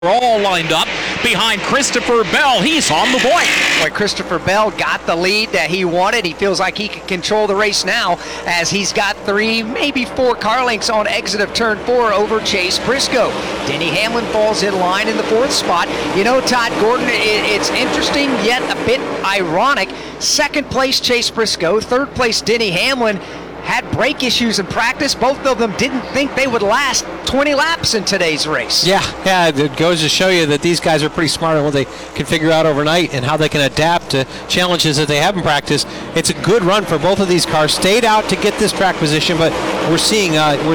all lined up behind Christopher Bell. He's on the point. Boy, Christopher Bell got the lead that he wanted. He feels like he can control the race now as he's got 3, maybe 4 car lengths on exit of turn 4 over Chase Briscoe. Denny Hamlin falls in line in the 4th spot. You know, Todd Gordon, it's interesting yet a bit ironic. 2nd place Chase Briscoe, 3rd place Denny Hamlin had brake issues in practice. Both of them didn't think they would last 20 laps in today's race. Yeah, it goes to show you that these guys are pretty smart on what they can figure out overnight and how they can adapt to challenges that they have in practice. It's a good run for both of these cars. Stayed out to get this track position, but we're seeing the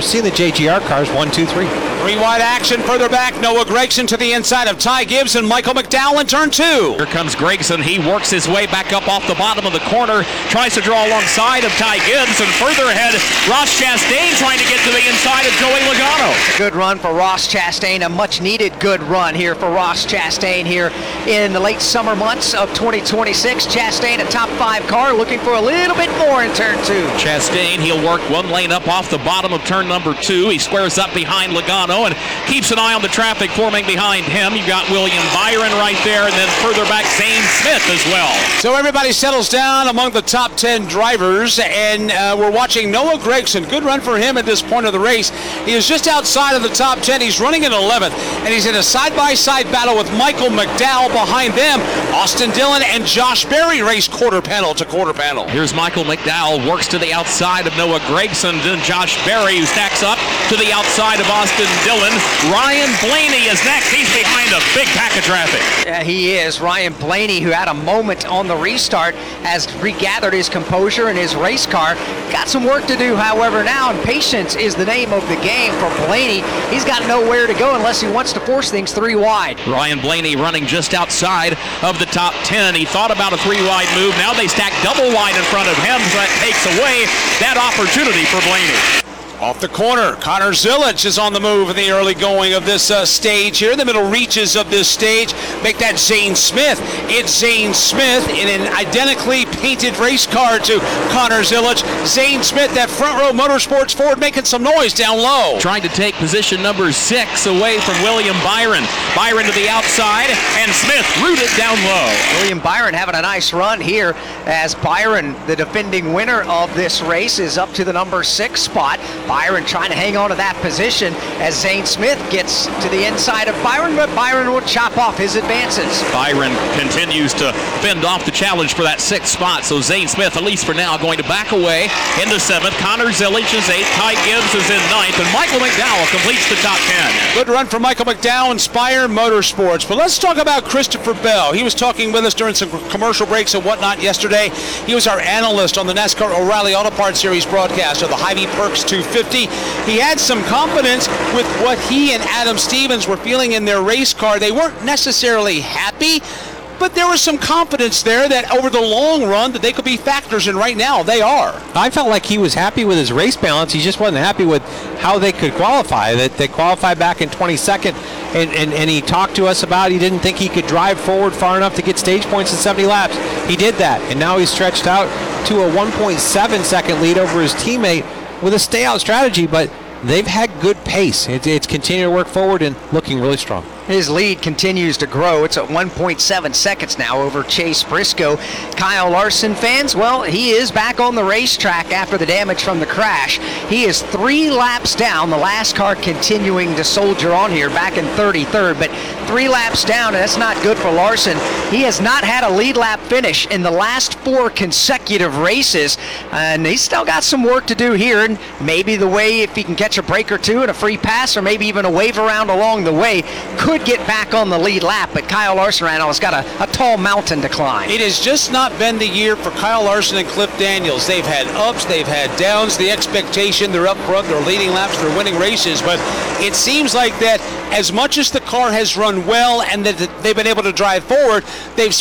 JGR cars 1, 2, 3. 3 wide action further back. Noah Gragson to the inside of Ty Gibbs and Michael McDowell in turn 2. Here comes Gragson. He works his way back up off the bottom of the corner, tries to draw alongside of Ty Gibbs, and further ahead, Ross Chastain trying to get to the inside of Joey Logano. A good run for Ross Chastain, a much needed good run here for Ross Chastain here in the late summer months of 2026. Chastain, a top 5 car, looking for a little bit more in turn 2. Chastain, he'll work 1 lane up off the bottom of turn number 2. He squares up behind Logano and keeps an eye on the traffic forming behind him. You've got William Byron right there, and then further back, Zane Smith as well. So everybody settles down among the top 10 drivers, and we're watching Noah Gragson. Good run for him at this point of the race. He is just outside of the top 10. He's running in 11th, and he's in a side-by-side battle with Michael McDowell behind them. Austin Dillon and Josh Berry race quarter panel to quarter panel. Here's Michael McDowell, works to the outside of Noah Gragson, then Josh Berry, who stacks up to the outside of Austin Dillon. Ryan Blaney is next. He's behind a big pack of traffic. Yeah, he is. Ryan Blaney, who had a moment on the restart, has regathered his composure in his race car. Got some work to do, however, now, and patience is the name of the game for Blaney. He's got nowhere to go unless he wants to force things 3 wide. Ryan Blaney running just outside of the top 10. He thought about a 3-wide move. Now they stack double wide in front of him, so that takes away that opportunity for Blaney. Off the corner, Connor Zilic is on the move in the early going of this stage here. The middle reaches of this stage make that Zane Smith. It's Zane Smith in an identically painted race car to Connor Zilic. Zane Smith, that front row Motorsports Ford, making some noise down low. Trying to take position number 6 away from William Byron. Byron to the outside, and Smith rooted down low. William Byron having a nice run here as Byron, the defending winner of this race, is up to the number 6 spot. Byron trying to hang on to that position as Zane Smith gets to the inside of Byron, but Byron will chop off his advances. Byron continues to fend off the challenge for that 6th spot, so Zane Smith, at least for now, going to back away into 7th. Connor Zilic is 8th. Ty Gibbs is in 9th, and Michael McDowell completes the top 10. Good run for Michael McDowell, Inspire Motorsports. But let's talk about Christopher Bell. He was talking with us during some commercial breaks and whatnot yesterday. He was our analyst on the NASCAR O'Reilly Auto Parts Series broadcast of the Hy-Vee Perks 250. He had some confidence with what he and Adam Stevens were feeling in their race car. They weren't necessarily happy, but there was some confidence there that over the long run that they could be factors, and right now they are. I felt like he was happy with his race balance. He just wasn't happy with how they could qualify. That they qualified back in 22nd, and he talked to us about he didn't think he could drive forward far enough to get stage points in 70 laps. He did that, and now he's stretched out to a 1.7 second lead over his teammate with a stay-out strategy, but they've had good pace. It's continuing to work forward and looking really strong. His lead continues to grow. It's at 1.7 seconds now over Chase Briscoe. Kyle Larson fans, well, he is back on the racetrack after the damage from the crash. He is 3 laps down. The last car continuing to soldier on here back in 33rd, but 3 laps down, and that's not good for Larson. He has not had a lead lap finish in the last 4 consecutive races, and he's still got some work to do here, and maybe the way, if he can catch a break or 2 and a free pass, or maybe even a wave around along the way, could get back on the lead lap, but Kyle Larson right now has got a tall mountain to climb. It has just not been the year for Kyle Larson and Cliff Daniels. They've had ups, they've had downs. The expectation, they're up front, they're leading laps, they're winning races, but it seems like that as much as the car has run well and that they've been able to drive forward, they've spent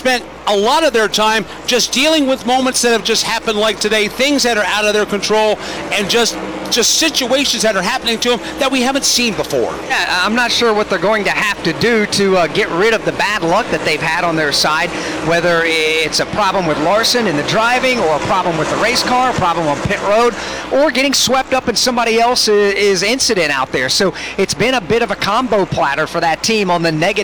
a lot of their time just dealing with moments that have just happened like today, things that are out of their control, and just situations that are happening to them that we haven't seen before. Yeah, I'm not sure what they're going to have to do to get rid of the bad luck that they've had on their side, whether it's a problem with Larson in the driving, or a problem with the race car, a problem on pit road, or getting swept up in somebody else's incident out there. So it's been a bit of a combo platter for that team on the negative